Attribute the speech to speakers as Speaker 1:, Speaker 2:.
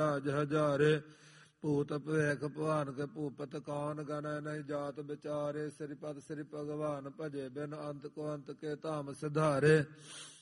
Speaker 1: ਰਾਜ ਹਜ਼ਾਰੇ। ਭੂਤ ਭਵੇਖ ਭਵਾਨ ਕੇ ਭੂਪਤ ਕੌਣ ਗਣੈ ਨਹੀਂ ਜਾਤ ਵਿਚਾਰੇ। ਸ੍ਰੀ ਪਦ ਸ੍ਰੀ ਭਗਵਾਨ ਭਜੇ ਬਿਨ ਅੰਤ ਕੋ ਅੰਤ ਕੇ ਧਾਮ ਸਿਧਾਰੇ।